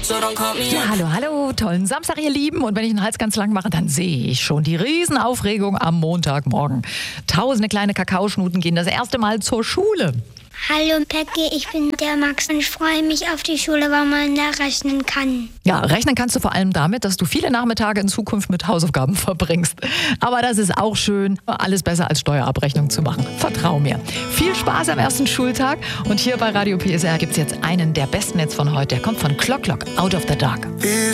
Ja, hallo, tollen Samstag, ihr Lieben. Und wenn ich den Hals ganz lang mache, dann sehe ich schon die Riesenaufregung am Montagmorgen. Tausende kleine Kakaoschnuten gehen das erste Mal zur Schule. Hallo Peggy, ich bin der Max und ich freue mich auf die Schule, weil man da rechnen kann. Ja, rechnen kannst du vor allem damit, dass du viele Nachmittage in Zukunft mit Hausaufgaben verbringst. Aber das ist auch schön, alles besser als Steuerabrechnung zu machen. Vertrau mir. Viel Spaß am ersten Schultag. Und hier bei Radio PSR gibt es jetzt einen der besten Netz von heute. Der kommt von Clock, Out of the Dark.